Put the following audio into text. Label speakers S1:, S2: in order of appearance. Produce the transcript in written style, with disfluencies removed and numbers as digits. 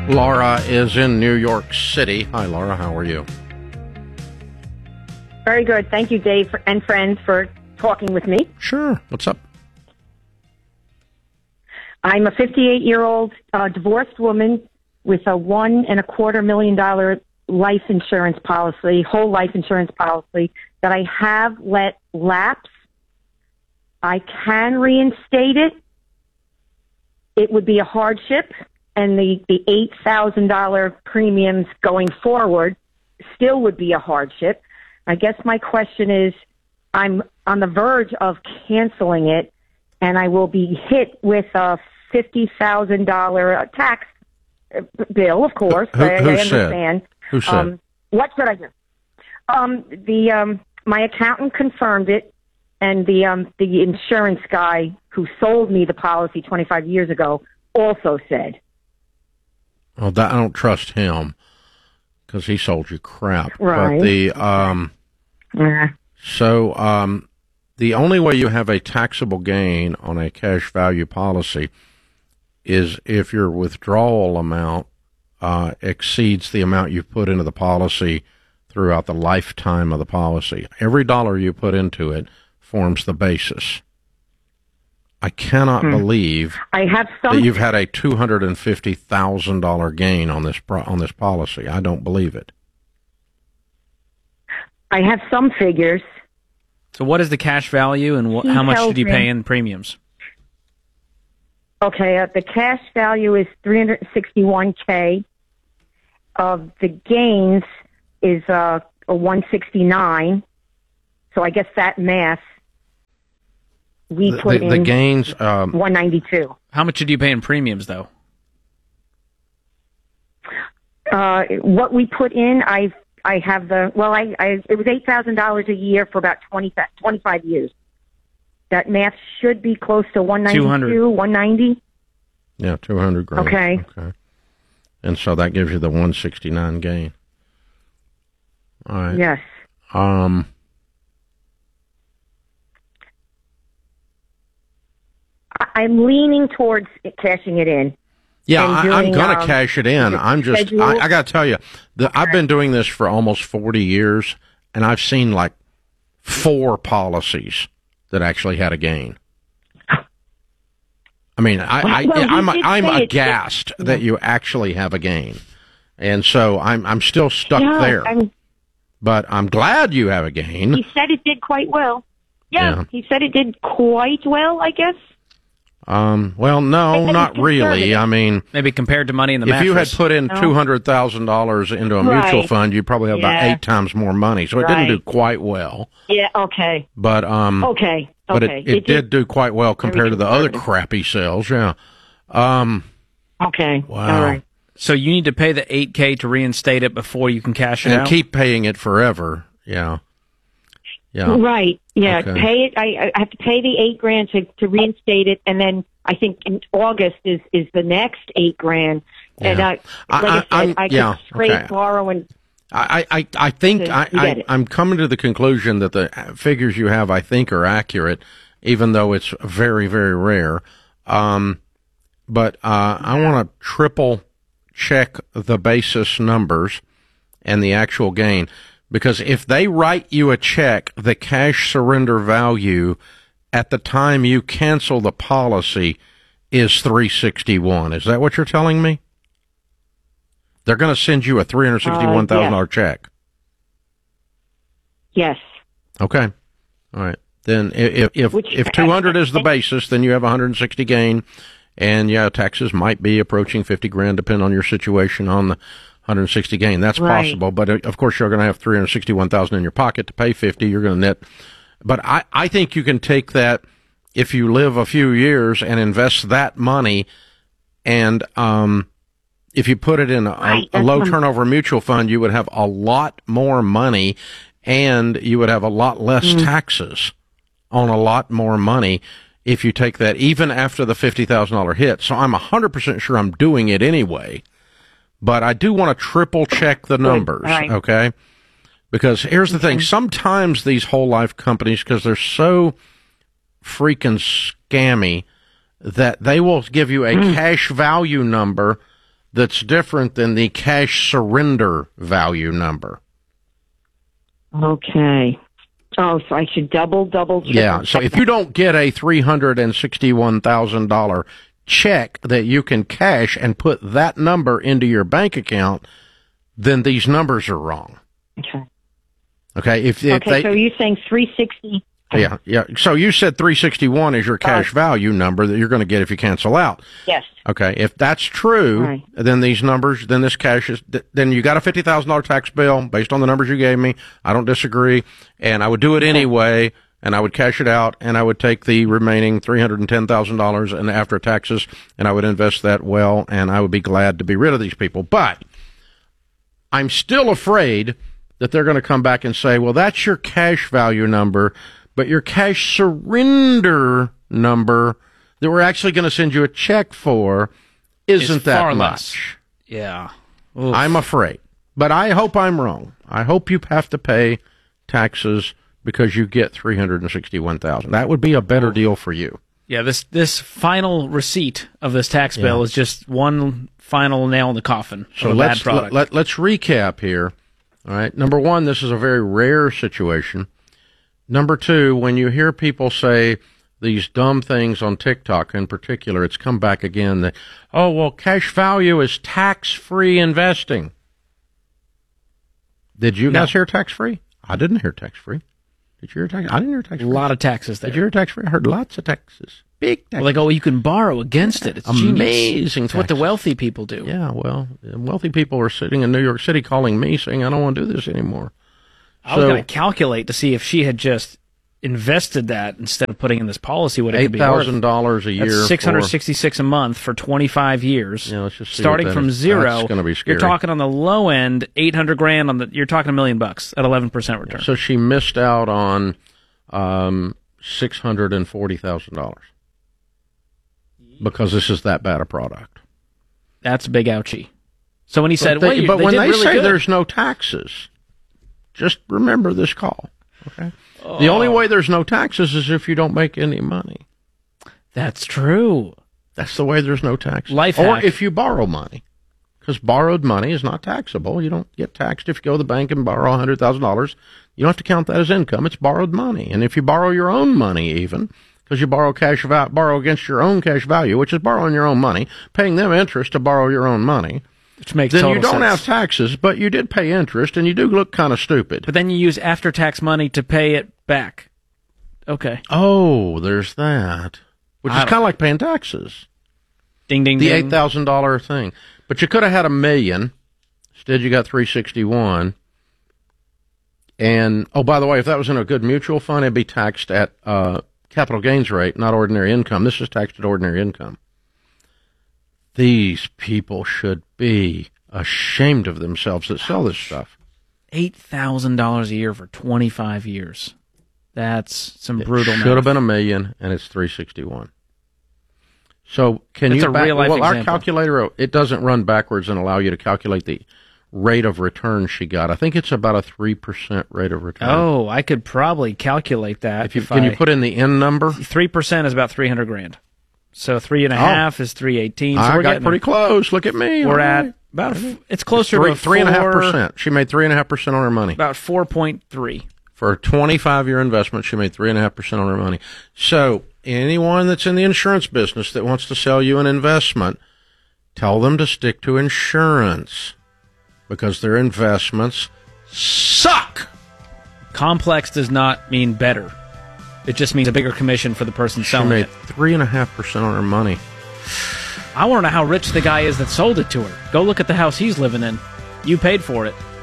S1: Laura is in New York City. Hi, Laura. How are you?
S2: Very good. Thank you, Dave and friends, for talking with me.
S1: Sure. What's up?
S2: I'm a 58-year-old divorced woman with a $1.25 million life insurance policy, whole life insurance policy that I have let lapse. I can reinstate it. It would be a hardship, and the $8,000 premiums going forward still would be a hardship. I guess my question is, I'm on the verge of canceling it, and I will be hit with a $50,000 tax bill, of course.
S1: Who
S2: I understand.
S1: Who said?
S2: What should I do? My accountant confirmed it, and the insurance guy who sold me the policy 25 years ago also said.
S1: Well, I don't trust him because he sold you crap.
S2: Right.
S1: But the only way you have a taxable gain on a cash value policy is if your withdrawal amount exceeds the amount you've put into the policy throughout the lifetime of the policy. Every dollar you put into it forms the basis. I cannot believe that you've had a $250,000 gain on this policy. I don't believe it.
S2: I have some figures.
S3: So what is the cash value, and how much did you pay in premiums?
S2: Okay, the cash value is $361K. The gains is a $169. So I guess that math, we put in
S1: the gains
S2: $192.
S3: How much did you pay in premiums, though?
S2: What we put in, I have it was $8,000 a year for about 25 years. That math should be close to 192, 190.
S1: Yeah, 200 grand.
S2: Okay.
S1: And so that gives you the 169 gain. All right.
S2: Yes. I'm leaning towards cashing it in.
S1: Yeah, I'm going to cash it in. I got to tell you, I've been doing this for almost 40 years, and I've seen like 4 policies that actually had a gain. I mean, I'm aghast that you actually have a gain, and so I'm still stuck there. But I'm glad you have a gain.
S2: He said it did quite well. Yeah, he said it did quite well, I guess.
S1: Well, no, not really. I mean,
S3: maybe compared to money in the
S1: if
S3: mattress.
S1: you had put in $200,000 into a mutual fund, you'd probably have about 8 times more money. So it didn't do quite well.
S2: Yeah. Okay.
S1: But But it did do quite well compared to the other crappy sales. Yeah.
S2: Okay.
S1: Wow.
S2: All right.
S3: So you need to pay the $8K to reinstate it before you can cash it out?
S1: And keep paying it forever. Yeah. Yeah.
S2: Right. Yeah.
S1: Okay.
S2: Pay it. I have to pay the $8,000 to reinstate it, and then I think in August is the next $8,000.
S1: Yeah.
S2: And I could scrape, borrow, and
S1: I think I'm coming to the conclusion that the figures you have, I think, are accurate, even though it's very, very rare. But I want to triple check the basis numbers and the actual gain. Because if they write you a check, the cash surrender value at the time you cancel the policy is $361. Is that what you're telling me? They're going to send you a $361,000 check.
S2: Yes.
S1: Okay. All right. Then if 200 is the basis, then you have 160 gain, and taxes might be approaching 50 grand, depending on your situation on the 160 gain. That's possible, but of course you're going to have 361,000 in your pocket to pay 50. You're going to net. But I think you can take that if you live a few years and invest that money, and if you put it in a low turnover mutual fund, you would have a lot more money, and you would have a lot less taxes on a lot more money if you take that, even after the $50,000 hit. So I'm 100% sure I'm doing it anyway. But I do want to triple check the numbers, okay? Because here's the thing. Sometimes these whole life companies, because they're so freaking scammy, that they will give you a cash value number that's different than the cash surrender value number.
S2: Okay. Oh, so I should double triple.
S1: Yeah, so if you don't get a $361,000 check that you can cash and put that number into your bank account, then these numbers are wrong.
S2: Okay.
S1: Okay,
S2: so you're saying 360.
S1: Yeah. So you said 361 is your cash value number that you're going to get if you cancel out.
S2: Yes.
S1: Okay, if that's true, then these numbers, then this cash is, then you got a $50,000 tax bill based on the numbers you gave me. I don't disagree, and I would do it anyway, and I would cash it out, and I would take the remaining $310,000 and after taxes, and I would invest that well, and I would be glad to be rid of these people. But I'm still afraid that they're going to come back and say, well, that's your cash value number, but your cash surrender number that we're actually going to send you a check for isn't that much.
S3: Less. Yeah. Oof.
S1: I'm afraid. But I hope I'm wrong. I hope you have to pay taxes because you get $361,000. That would be a better deal for you.
S3: Yeah, this final receipt of this tax bill is just one final nail in the coffin of a bad product.
S1: Let's recap here. All right. Number one, this is a very rare situation. Number two, when you hear people say these dumb things on TikTok in particular, it's come back again that, oh, well, cash value is tax-free investing. Did you guys hear tax-free? I didn't hear tax-free. Did you hear tax? I didn't hear tax-free.
S3: A lot of taxes there.
S1: Did you hear tax-free? I heard lots of taxes. Big taxes.
S3: Like, oh, you can borrow against it. It's
S1: amazing.
S3: It's what the wealthy people do.
S1: Yeah, well, wealthy people are sitting in New York City calling me saying, I don't want to do this anymore.
S3: I was going to calculate to see if she had just invested that instead of putting in this policy, what it could be worth.
S1: $8,000 a year.
S3: That's $666 a month for 25 years.
S1: Yeah, let's just see
S3: starting from zero.
S1: That's going to be scary.
S3: You're talking on the low end, $800,000 on the. You're talking $1 million at 11% return.
S1: So she missed out on $640,000 because this is that bad a product.
S3: That's a big ouchie. So when he said,
S1: but when they
S3: really
S1: say
S3: good.
S1: There's no taxes, just remember this call. Okay. The only way there's no taxes is if you don't make any money.
S3: That's true.
S1: That's the way there's no taxes.
S3: Life
S1: or
S3: hack.
S1: if you borrow money, because borrowed money is not taxable. You don't get taxed if you go to the bank and borrow $100,000. You don't have to count that as income. It's borrowed money. And if you borrow your own money, even because you borrow against your own cash value, which is borrowing your own money, paying them interest to borrow your own money.
S3: Which makes
S1: then
S3: total
S1: you don't
S3: sense.
S1: have taxes, but you did pay interest, and you do look kind of stupid.
S3: But then you use after-tax money to pay it back. Okay.
S1: Oh, there's that. Which is kind of like paying taxes.
S3: Ding, ding,
S1: the
S3: ding.
S1: The $8,000 thing. But you could have had $1 million. Instead, you got $361. And, oh, by the way, if that was in a good mutual fund, it'd be taxed at capital gains rate, not ordinary income. This is taxed at ordinary income. These people should be ashamed of themselves that sell this stuff.
S3: $8,000 a year for 25 years. That's some brutal math.
S1: Should have been $1 million, and it's $361. So can
S3: That's
S1: you?
S3: a real life
S1: well,
S3: example.
S1: Our calculator, it doesn't run backwards and allow you to calculate the rate of return she got. I think it's about a 3% rate of return.
S3: Oh, I could probably calculate that.
S1: Can you put in the N number?
S3: 3% is about $300,000. So 3.5 is 318. So
S1: I
S3: we're
S1: got
S3: getting
S1: pretty close. Look at me.
S3: We're at about it's closer to
S1: 3.5%. She made 3.5% on her money.
S3: About 4.3
S1: for a 25-year investment. She made 3.5% on her money. So anyone that's in the insurance business that wants to sell you an investment, tell them to stick to insurance because their investments suck.
S3: Complex does not mean better. It just means a bigger commission for the person selling it.
S1: She made 3.5% on her money.
S3: I want to know how rich the guy is that sold it to her. Go look at the house he's living in. You paid for it.